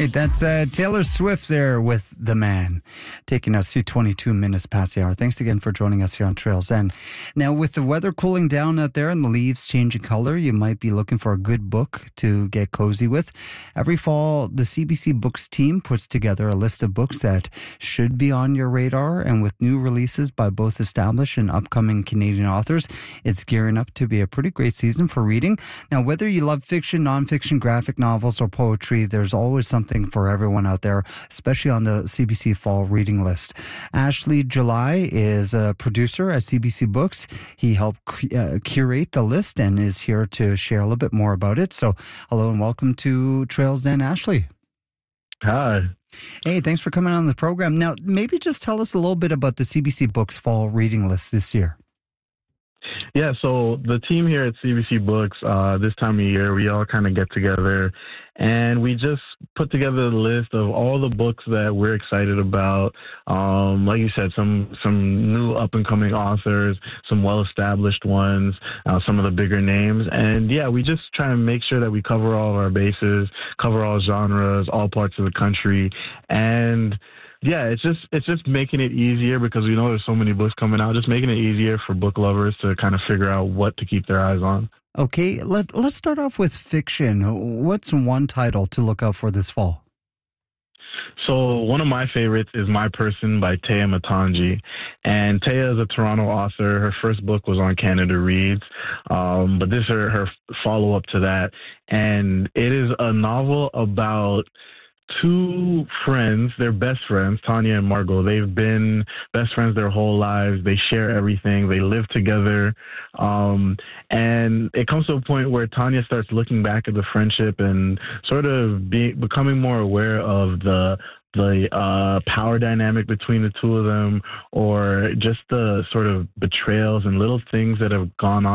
right, that's Taylor Swift there with The Man, taking us to 22 minutes past the hour. Thanks again for joining us here on Trails End. Now, with the weather cooling down out there and the leaves changing color, you might be looking for a good book to get cozy with. Every fall, the CBC Books team puts together a list of books that should be on your radar, and with new releases by both established and upcoming Canadian authors, it's gearing up to be a pretty great season for reading. Now, whether you love fiction, nonfiction, graphic novels, or poetry, there's always something for everyone out there, especially on the CBC Fall Reading List. Ashley July is a producer at CBC Books. He helped curate the list and is here to share a little bit more about it. So, hello and welcome to Trails End, Ashley. Hi. Hey, thanks for coming on the program. Now, maybe just tell us a little bit about the CBC Books Fall Reading List this year. Yeah, so the team here at CBC Books, this time of year, we all kind of get together and we just put together a list of all the books that we're excited about. Like you said, some new up-and-coming authors, some well-established ones, some of the bigger names. And yeah, we just try to make sure that we cover all of our bases, cover all genres, all parts of the country. And yeah, it's just making it easier because we know there's so many books coming out, just making it easier for book lovers to kind of figure out what to keep their eyes on. Okay, let's start off with fiction. What's one title to look out for this fall? So one of my favorites is My Person by Taya Matangi. And Taya is a Toronto author. Her first book was on Canada Reads, but this is her follow-up to that. And it is a novel about two friends, they're best friends, Tanya and Margot. They've been best friends their whole lives. They share everything. They live together. And it comes to a point where Tanya starts looking back at the friendship and sort of becoming more aware of the power dynamic between the two of them, or just the sort of betrayals and little things that have gone on